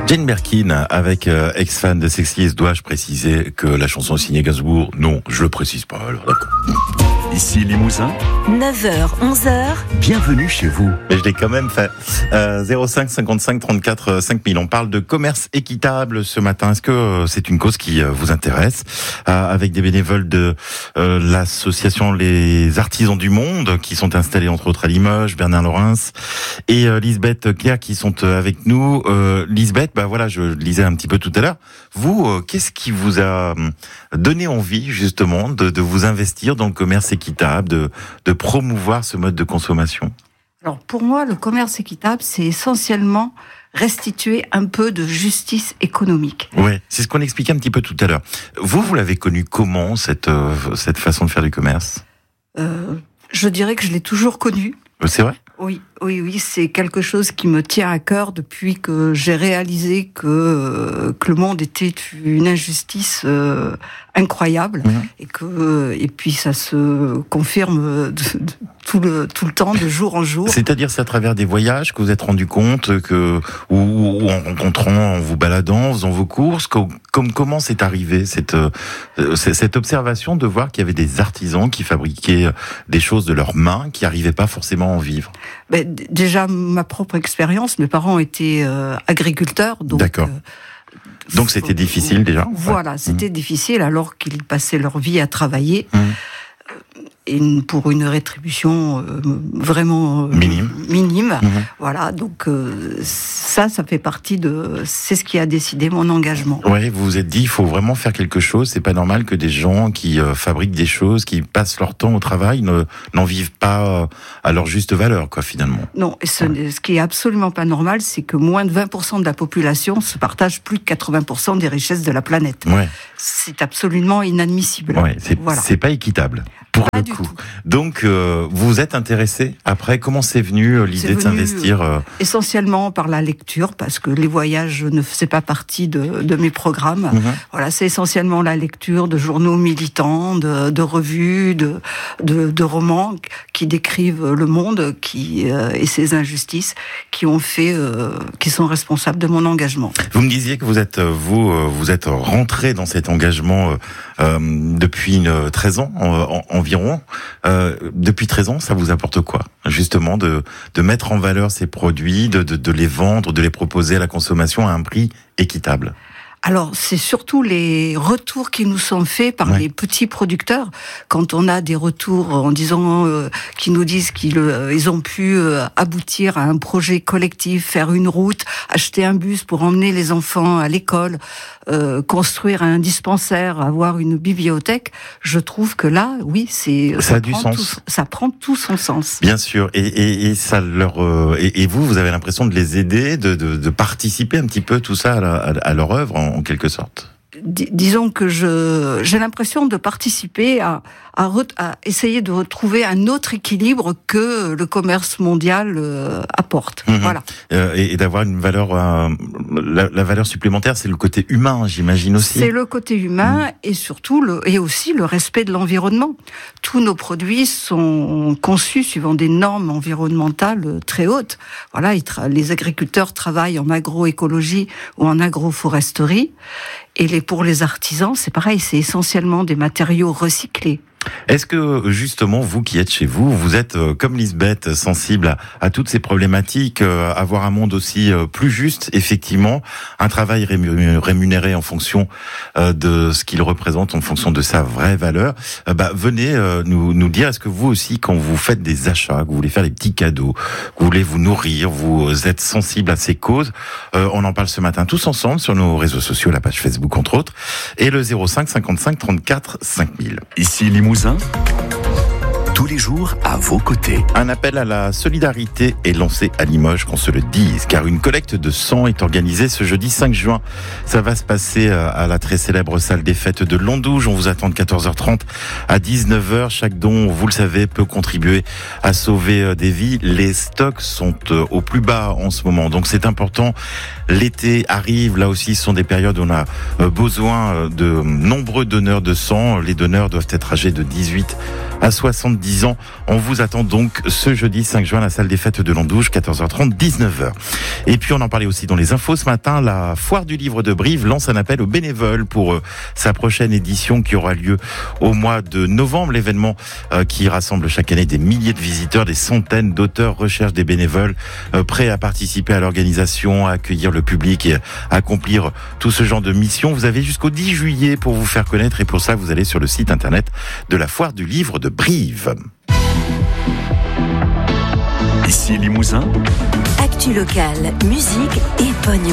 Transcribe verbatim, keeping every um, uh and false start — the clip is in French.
Jane Birkin avec euh, ex-fan de Sexies. Dois-je préciser que la chanson est signée Gainsbourg? Non, je le précise pas. Alors d'accord. Ici Limousin, neuf heures, onze heures. Bienvenue chez vous. Mais je l'ai quand même fait. Euh, zéro cinq cinquante-cinq trente-quatre cinq mille. On parle de commerce équitable ce matin. Est-ce que euh, c'est une cause qui euh, vous intéresse? euh, Avec des bénévoles de euh, l'association Les Artisans du Monde qui sont installés entre autres à Limoges, Bernard Laurens et euh, Lisbeth Claire qui sont euh, avec nous. Euh, Lisbeth, bah voilà, je lisais un petit peu tout à l'heure. Vous, euh, qu'est-ce qui vous a donné envie justement de, de vous investir dans le commerce équitable, de, de promouvoir ce mode de consommation? Alors pour moi, le commerce équitable, c'est essentiellement restituer un peu de justice économique. Ouais, c'est ce qu'on expliquait un petit peu tout à l'heure. Vous, vous l'avez connu comment, cette, euh, cette façon de faire du commerce? euh, Je dirais que je l'ai toujours connu. C'est vrai? Oui, oui, oui, c'est quelque chose qui me tient à cœur depuis que j'ai réalisé que, euh, que le monde était une injustice euh, incroyable, mmh. et que et puis ça se confirme de, de, tout le tout le temps, de jour en jour. C'est-à-dire, c'est à travers des voyages que vous êtes rendu compte que, ou, ou en rencontrant, en vous baladant, en faisant vos courses, que, comme comment c'est arrivé cette euh, cette observation de voir qu'il y avait des artisans qui fabriquaient des choses de leurs mains, qui n'arrivaient pas forcément à en vivre? Ben, d- déjà ma propre expérience, mes parents étaient euh, agriculteurs, donc. D'accord. Euh, Donc c'était difficile déjà. Voilà, ouais. c'était mmh. difficile alors qu'ils passaient leur vie à travailler. Mmh. Et pour une rétribution euh, vraiment euh, minime. minime. Mmh. Voilà, donc euh, ça, ça fait partie de... C'est ce qui a décidé mon engagement. Ouais, vous vous êtes dit, il faut vraiment faire quelque chose. C'est pas normal que des gens qui euh, fabriquent des choses, qui passent leur temps au travail, ne, n'en vivent pas euh, à leur juste valeur, quoi, finalement. Non, et ce, ouais. ce qui est absolument pas normal, c'est que moins de vingt pour cent de la population se partage plus de quatre-vingts pour cent des richesses de la planète. Ouais. C'est absolument inadmissible. Ouais, c'est, voilà. c'est pas équitable. Pour pas le coup. Donc, euh, vous vous êtes intéressé après, comment c'est venu euh, l'idée c'est venu, de s'investir euh... Essentiellement par la lecture, parce que les voyages ne faisaient pas partie de, de mes programmes. Mm-hmm. Voilà, c'est essentiellement la lecture de journaux militants, de, de revues, de, de, de romans qui décrivent le monde, qui euh, et ses injustices, qui ont fait, euh, qui sont responsables de mon engagement. Vous me disiez que vous êtes vous vous êtes rentré dans cet engagement euh, euh, depuis une, treize ans en, en, environ. Euh, depuis treize ans, ça vous apporte quoi? Justement, de, de mettre en valeur ces produits, de, de, de les vendre, de les proposer à la consommation à un prix équitable. Alors, c'est surtout les retours qui nous sont faits par ouais. les petits producteurs. Quand on a des retours en disant, euh, qui nous disent qu'ils euh, ils ont pu euh, aboutir à un projet collectif, faire une route, acheter un bus pour emmener les enfants à l'école, euh, construire un dispensaire, avoir une bibliothèque, je trouve que là, oui, c'est ça, ça a du sens. Tout, ça prend tout son sens. Bien sûr, et, et, et ça leur euh, et, et vous, vous avez l'impression de les aider, de, de, de participer un petit peu tout ça à, la, à leur œuvre en, en quelque sorte. D- disons que je j'ai l'impression de participer à, à, re, à essayer de retrouver un autre équilibre que le commerce mondial euh, apporte. Mmh. Voilà. Euh, et, et d'avoir une valeur, euh, la, la valeur supplémentaire, c'est le côté humain, j'imagine aussi. C'est le côté humain mmh. et surtout le et aussi le respect de l'environnement. Tous nos produits sont conçus suivant des normes environnementales très hautes. Voilà, ils tra- les agriculteurs travaillent en agroécologie ou en agroforesterie. Et les, pour les artisans, c'est pareil, c'est essentiellement des matériaux recyclés. Est-ce que, justement, vous qui êtes chez vous, vous êtes, euh, comme Lisbeth, sensible à, à toutes ces problématiques, euh, avoir un monde aussi euh, plus juste, effectivement, un travail rémunéré en fonction euh, de ce qu'il représente, en fonction de sa vraie valeur, euh, bah, venez euh, nous, nous dire, est-ce que vous aussi, quand vous faites des achats, que vous voulez faire des petits cadeaux, que vous voulez vous nourrir, vous êtes sensible à ces causes, euh, on en parle ce matin tous ensemble sur nos réseaux sociaux, la page Facebook entre autres, et le zéro cinq cinquante-cinq trente-quatre cinq mille. Ici Limousin, tous les jours à vos côtés. Un appel à la solidarité est lancé à Limoges, qu'on se le dise, car une collecte de sang est organisée ce jeudi cinq juin. Ça va se passer à la très célèbre salle des fêtes de Londouge. On vous attend de quatorze heures trente à dix-neuf heures. Chaque don, vous le savez, peut contribuer à sauver des vies. Les stocks sont au plus bas en ce moment, donc c'est important. L'été arrive, là aussi, ce sont des périodes où on a besoin de nombreux donneurs de sang. Les donneurs doivent être âgés de dix-huit à soixante-dix dix ans. On vous attend donc ce jeudi cinq juin à la salle des fêtes de Landouge, quatorze heures trente, dix-neuf heures. Et puis on en parlait aussi dans les infos ce matin, la foire du livre de Brive lance un appel aux bénévoles pour euh, sa prochaine édition qui aura lieu au mois de novembre. L'événement euh, qui rassemble chaque année des milliers de visiteurs, des centaines d'auteurs recherche des bénévoles euh, prêts à participer à l'organisation, à accueillir le public et à accomplir tout ce genre de mission. Vous avez jusqu'au dix juillet pour vous faire connaître et pour ça vous allez sur le site internet de la foire du livre de Brive. Ici Limousin. Actu locale, musique et pognon.